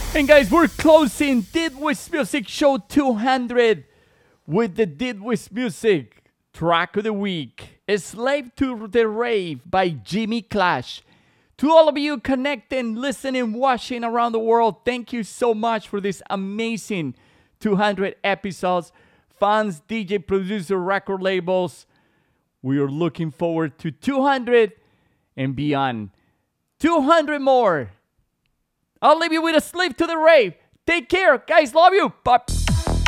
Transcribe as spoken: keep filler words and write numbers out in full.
And guys, we're closing Did With Music Show two hundred with the Did With Music track of the week, Slave to the Rave by Jimmy Clash. To all of you connecting, listening, watching around the world, thank you so much for this amazing two hundred episodes. Fans, D J, producer, record labels, we are looking forward to two hundred and beyond. two hundred more. I'll leave you with a Slave to the Rave. Take care. Guys, love you. Bye.